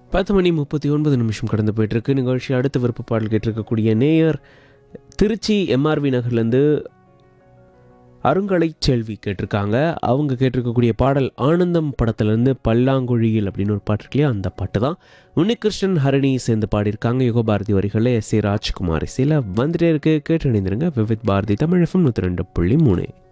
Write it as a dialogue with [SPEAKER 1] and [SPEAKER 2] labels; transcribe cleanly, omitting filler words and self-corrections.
[SPEAKER 1] 10:39 கடந்து போயிட்டுருக்கு. நிகழ்ச்சி அடுத்த விருப்ப பாடல் கேட்டிருக்கக்கூடிய நேயர் திருச்சி எம்ஆர்வி நகர்லேருந்து அருங்கலை செல்வி கேட்டிருக்காங்க. அவங்க கேட்டிருக்கக்கூடிய பாடல் ஆனந்தம் படத்துலேருந்து பல்லாங்குழியில் அப்படின்னு ஒரு பாட்டு இல்லையா, அந்த பாட்டு தான். உன்னிகிருஷ்ணன் ஹரணி சேர்ந்து பாடியிருக்காங்க. யுகபாரதி வரிகளில் எஸ் ஏ ராஜ்குமார் இசையில் வந்துட்டே இருக்கு. கேட்டு அணிந்திருங்க. விவித் பாரதி தமிழ் FM 102.3.